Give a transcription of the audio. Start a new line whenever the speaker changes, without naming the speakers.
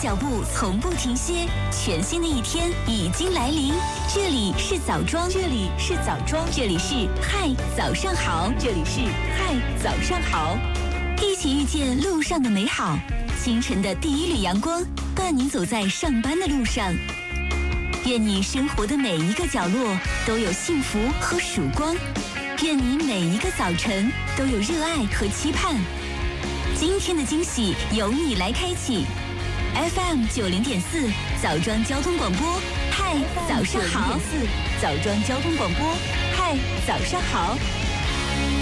脚步从不停歇，全新的一天已经来临。这里是早庄，这里是早庄，这里是嗨早上好，这里是嗨早上好。一起遇见路上的美好，清晨的第一缕阳光伴你走在上班的路上。愿你生活的每一个角落都有幸福和曙光，愿你每一个早晨都有热爱和期盼。今天的惊喜由你来开启。FM 90.4早庄交通广播，嗨，早上好。早庄交通广播，嗨，早上好。